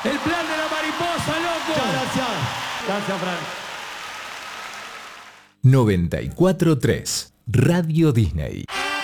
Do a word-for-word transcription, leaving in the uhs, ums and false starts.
El plan de la mariposa, loco. Muchas gracias. Gracias, Fran. noventa y cuatro punto tres Radio Disney.